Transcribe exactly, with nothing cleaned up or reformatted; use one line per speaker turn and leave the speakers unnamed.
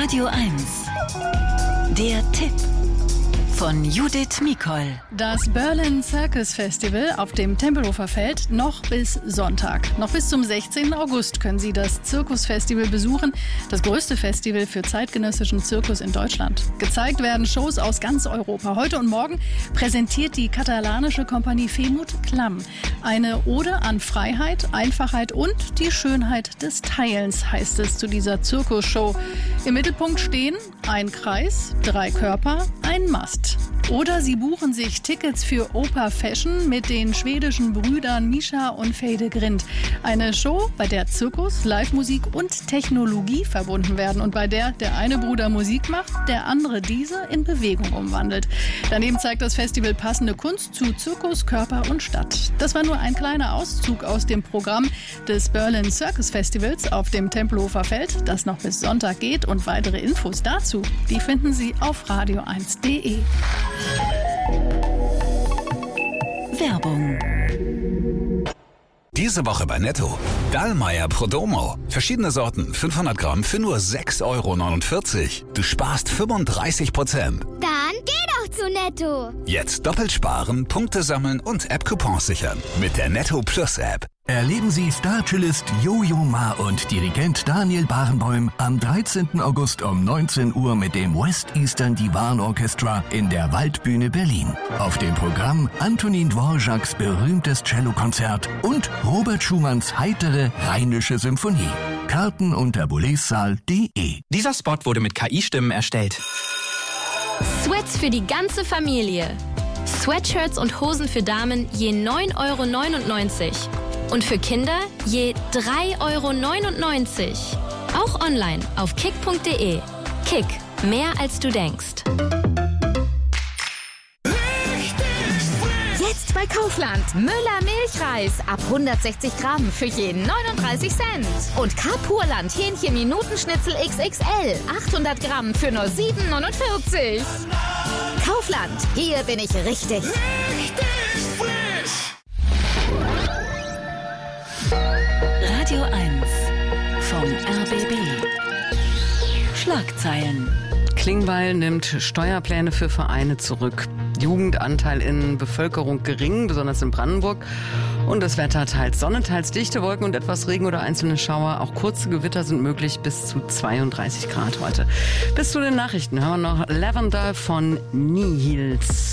Radio eins. Der Tipp von Judith Mikol.
Das Berlin Circus Festival auf dem Tempelhofer Feld noch bis Sonntag. Noch bis zum sechzehnten August können Sie das Zirkusfestival besuchen. Das größte Festival für zeitgenössischen Zirkus in Deutschland. Gezeigt werden Shows aus ganz Europa. Heute und morgen präsentiert die katalanische Kompanie Femut Klamm eine Ode an Freiheit, Einfachheit und die Schönheit des Teilens, heißt es zu dieser Zirkusshow. Im Mittelpunkt stehen ein Kreis, drei Körper, ein Mast. Oder Sie buchen sich Tickets für Oper Fashion mit den schwedischen Brüdern Mischa und Fede Grind. Eine Show, bei der Zirkus, Live-Musik und Technologie verbunden werden und bei der der eine Bruder Musik macht, der andere diese in Bewegung umwandelt. Daneben zeigt das Festival passende Kunst zu Zirkus, Körper und Stadt. Das war nur ein kleiner Auszug aus dem Programm des Berlin Circus Festivals auf dem Tempelhofer Feld, das noch bis Sonntag geht, und weitere Infos dazu, die finden Sie auf radio eins punkt de.
Werbung.
Diese Woche bei Netto. Dallmayr Prodomo. Verschiedene Sorten, fünfhundert Gramm für nur sechs Euro neunundvierzig. Du sparst fünfunddreißig Prozent.
Dann geh doch zu Netto.
Jetzt doppelt sparen, Punkte sammeln und App-Coupons sichern. Mit der Netto Plus App.
Erleben Sie Star-Cellist Jojo Ma und Dirigent Daniel Barenboim am dreizehnten August um neunzehn Uhr mit dem West Eastern Divan Orchestra in der Waldbühne Berlin. Auf dem Programm Antonin Dvořáks berühmtes Cellokonzert und Robert Schumanns heitere Rheinische Symphonie. Karten unter boulezsaal punkt de.
Dieser Spot wurde mit K I-Stimmen erstellt.
Sweats für die ganze Familie. Sweatshirts und Hosen für Damen je neun Euro neunundneunzig. Und für Kinder je drei Euro neunundneunzig. Auch online auf kick punkt de. Kick, mehr als du denkst.
Jetzt bei Kaufland. Müller Milchreis ab hundertsechzig Gramm für jeden neununddreißig Cent. Und K-Purland Hähnchen Minutenschnitzel X X L achthundert Gramm für nur sieben neunundvierzig. Kaufland, hier bin ich richtig. Richtig frisch.
Radio eins vom R B B. Schlagzeilen.
Klingbeil nimmt Steuerpläne für Vereine zurück. Jugendanteil in Bevölkerung gering, besonders in Brandenburg. Und das Wetter teils Sonne, teils dichte Wolken und etwas Regen oder einzelne Schauer. Auch kurze Gewitter sind möglich, bis zu zweiunddreißig Grad heute. Bis zu den Nachrichten hören wir noch Lavender von Nihils.